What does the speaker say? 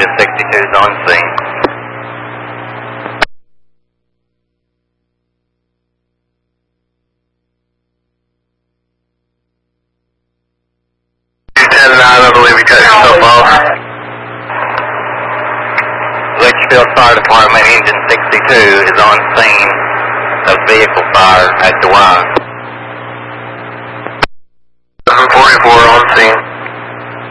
Engine 62 is on scene. I believe you cut yourself off. Litchfield Fire Department, Engine 62 is on scene of vehicle fire at Dewine.